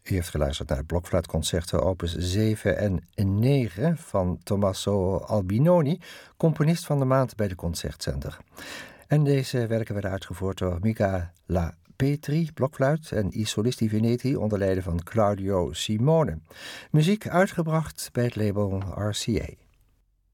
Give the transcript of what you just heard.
U heeft geluisterd naar het blokfluitconcerto opus 7 en 9 van Tommaso Albinoni, componist van de maand bij de Concertzender. En deze werken werden uitgevoerd door Michaela Petri, blokfluit, en I Solisti Veneti onder leiding van Claudio Simone. Muziek uitgebracht bij het label RCA.